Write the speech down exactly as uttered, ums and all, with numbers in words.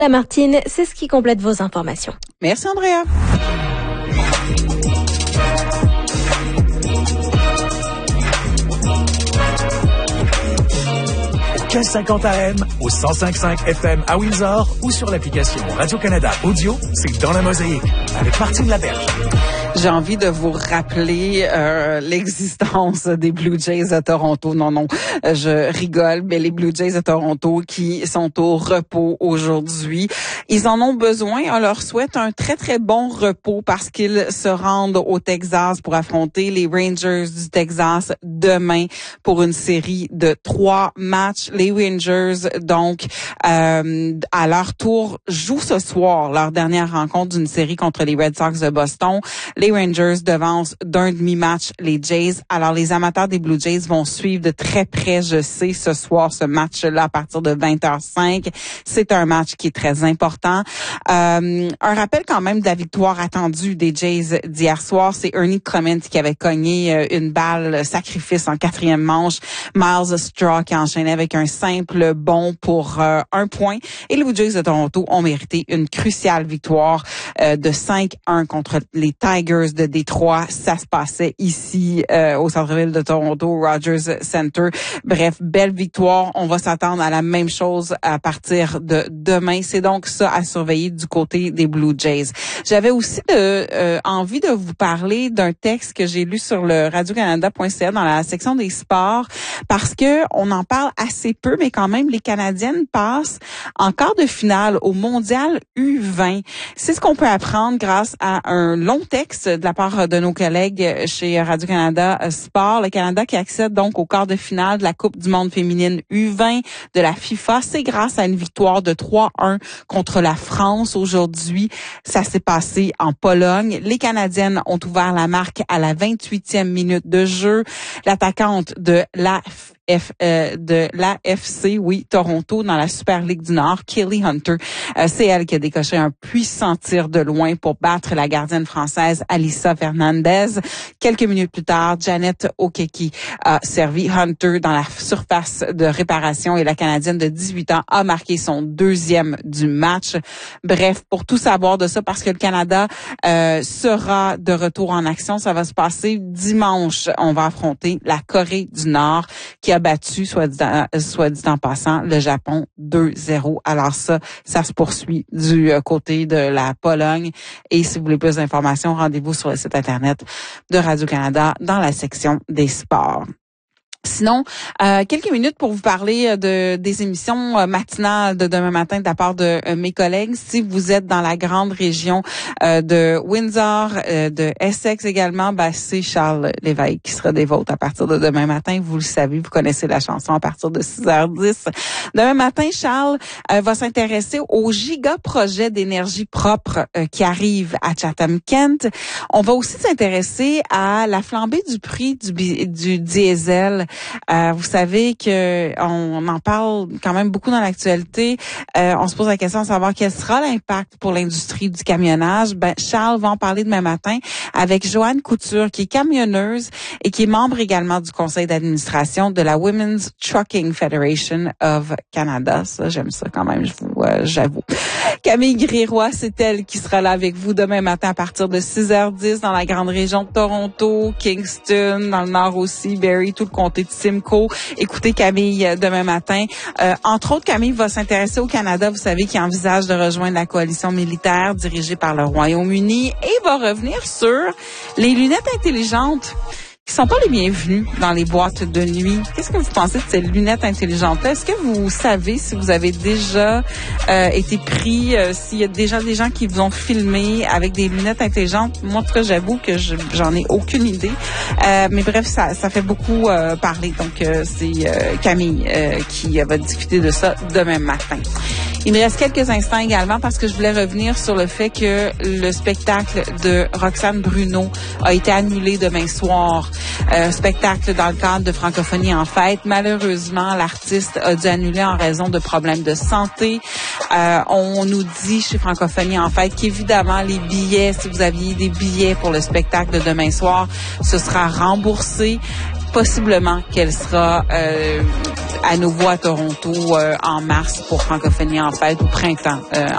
La Martine, c'est ce qui complète vos informations. Merci Andrea. quinze cinquante A M, au cent cinq virgule cinq F M à Windsor ou sur l'application Radio-Canada Audio, c'est Dans la Mosaïque avec Martine Laberge. J'ai envie de vous rappeler euh, l'existence des Blue Jays de Toronto. Non, non, je rigole, mais les Blue Jays de Toronto qui sont au repos aujourd'hui. Ils en ont besoin. On leur souhaite un très, très bon repos parce qu'ils se rendent au Texas pour affronter les Rangers du Texas demain pour une série de trois matchs. Les Rangers, donc, euh, à leur tour, jouent ce soir leur dernière rencontre d'une série contre les Red Sox de Boston. Les Rangers devancent d'un demi-match les Jays. Alors, les amateurs des Blue Jays vont suivre de très près, je sais, ce soir, ce match-là à partir de vingt heures cinq. C'est un match qui est très important. Euh, un rappel quand même de la victoire attendue des Jays d'hier soir. C'est Ernie Clement qui avait cogné une balle sacrifice en quatrième manche. Miles Straw qui enchaînait avec un simple bond pour euh, un point. Et les Blue Jays de Toronto ont mérité une cruciale victoire euh, de cinq un contre les Tigers de Détroit. Ça se passait ici euh, au centre-ville de Toronto, Rogers Center. Bref, belle victoire. On va s'attendre à la même chose à partir de demain. C'est donc ça à surveiller du côté des Blue Jays. J'avais aussi de, euh, envie de vous parler d'un texte que j'ai lu sur le radio canada point c a dans la section des sports parce que on en parle assez peu, mais quand même, les Canadiennes passent en quart de finale au Mondial U vingt. C'est ce qu'on peut apprendre grâce à un long texte de la part de nos collègues chez Radio-Canada Sport. Le Canada qui accède donc au quart de finale de la Coupe du monde féminine U vingt de la FIFA. C'est grâce à une victoire de trois un contre la France aujourd'hui. Ça s'est passé en Pologne. Les Canadiennes ont ouvert la marque à la vingt-huitième minute de jeu. L'attaquante de la F, euh, de l'A F C, oui, Toronto, dans la Super Ligue du Nord, Kelly Hunter. Euh, c'est elle qui a décoché un puissant tir de loin pour battre la gardienne française Alyssa Fernandez. Quelques minutes plus tard, Janet Okeke a servi Hunter dans la surface de réparation et la Canadienne de dix-huit ans a marqué son deuxième du match. Bref, pour tout savoir de ça, parce que le Canada euh, sera de retour en action, ça va se passer dimanche. On va affronter la Corée du Nord qui a battu, soit dit, soit dit en passant, le Japon deux zéro. Alors ça, ça se poursuit du côté de la Pologne. Et si vous voulez plus d'informations, rendez-vous sur le site Internet de Radio-Canada dans la section des sports. Sinon, euh, quelques minutes pour vous parler de des émissions euh, matinales de demain matin de la part de euh, mes collègues. Si vous êtes dans la grande région euh, de Windsor, euh, de Essex également, ben, c'est Charles Lévesque qui sera des vôtres à partir de demain matin. Vous le savez, vous connaissez la chanson à partir de six heures dix. Demain matin, Charles euh, va s'intéresser au giga projet d'énergie propre euh, qui arrive à Chatham-Kent. On va aussi s'intéresser à la flambée du prix du, du diesel. Euh, vous savez que on en parle quand même beaucoup dans l'actualité. Euh, on se pose la question de savoir quel sera l'impact pour l'industrie du camionnage. Ben, Charles va en parler demain matin avec Joanne Couture, qui est camionneuse et qui est membre également du conseil d'administration de la Women's Trucking Federation of Canada. Ça, j'aime ça quand même, je vous, euh, j'avoue. Camille Gréroy, c'est elle qui sera là avec vous demain matin à partir de six heures dix dans la grande région de Toronto, Kingston, dans le nord aussi, Barrie, tout le comté de Simcoe. Écoutez Camille demain matin. Euh, entre autres, Camille va s'intéresser au Canada. Vous savez qu'il envisage de rejoindre la coalition militaire dirigée par le Royaume-Uni et va revenir sur les lunettes intelligentes qui sont pas les bienvenus dans les boîtes de nuit. Qu'est-ce que vous pensez de ces lunettes intelligentes? Est-ce que vous savez si vous avez déjà euh, été pris, euh, s'il y a déjà des gens qui vous ont filmé avec des lunettes intelligentes? Moi, en tout cas, j'avoue que je, j'en ai aucune idée. Euh, mais bref, ça, ça fait beaucoup euh, parler. Donc, euh, c'est euh, Camille euh, qui va discuter de ça demain matin. Il me reste quelques instants également parce que je voulais revenir sur le fait que le spectacle de Roxane Bruno a été annulé demain soir. Euh, spectacle dans le cadre de Francophonie en fête. Malheureusement, l'artiste a dû annuler en raison de problèmes de santé. Euh, on nous dit chez Francophonie en fête qu'évidemment, les billets, si vous aviez des billets pour le spectacle de demain soir, ce sera remboursé. Possiblement qu'elle sera euh, à nouveau à Toronto euh, en mars pour Francophonie en fête, ou printemps euh,